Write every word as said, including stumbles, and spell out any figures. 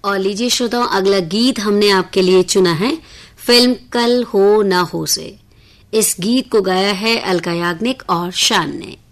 और लीजिए श्रोताओं, अगला गीत हमने आपके लिए चुना है फिल्म कल हो ना हो से। इस गीत को गाया है अलका याग्निक और शान ने।